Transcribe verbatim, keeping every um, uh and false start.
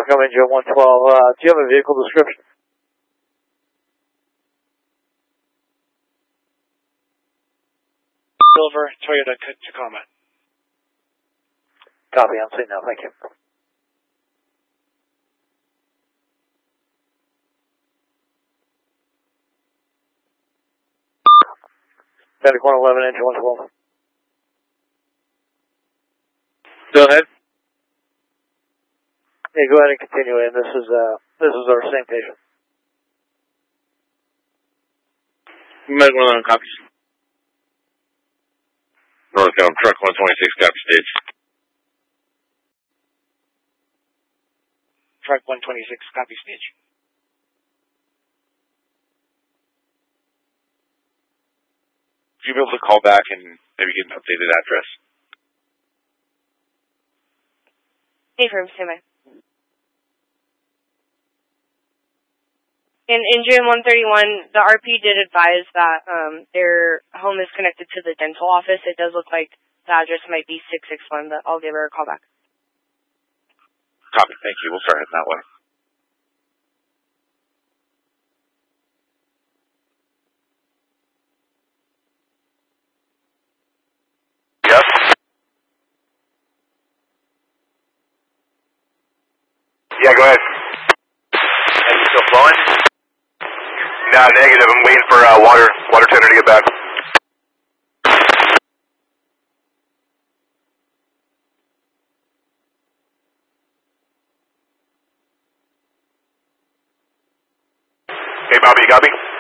Come engine one twelve. Uh, do you have a vehicle description? Silver Toyota Tacoma. Copy, I'm seeing now, thank you. Static one eleven, engine one twelve. Go ahead. Yeah, go ahead and continue in. This is, uh, this is our same patient. Med one eleven copies. Northbound truck one twenty-six, copy stage. Truck one twenty-six, copy stage. Would you be able to call back and maybe get an updated address? Hey, firm, stand by. In engine one thirty-one, the R P did advise that um, their home is connected to the dental office. It does look like the address might be six six one, but I'll give her a call back. Copy, thank you. We'll start heading that way. Yes? Yeah, go ahead. Are you still flowing? No, negative. I'm waiting for uh, water, water tender to get back. Hey, Bobby, you got me?